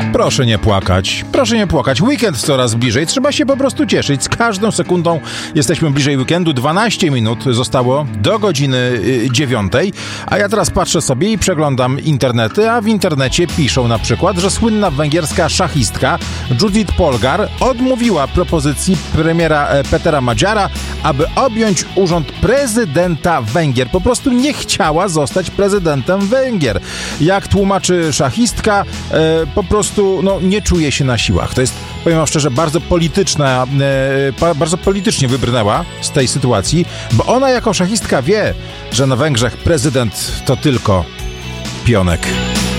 Proszę nie płakać, proszę nie płakać. Weekend coraz bliżej, trzeba się po prostu cieszyć. Z każdą sekundą jesteśmy bliżej weekendu. 12 minut zostało do godziny 9, a ja teraz patrzę sobie i przeglądam internety, a w internecie piszą na przykład, że słynna węgierska szachistka Judith Polgar odmówiła propozycji premiera Petera Magyara, aby objąć urząd prezydenta Węgier. Po prostu nie chciała zostać prezydentem Węgier. Jak tłumaczy szachistka, po prostu nie czuje się na siłach. To jest, powiem wam szczerze, bardzo politycznie wybrnęła z tej sytuacji, bo ona jako szachistka wie, że na Węgrzech prezydent to tylko pionek.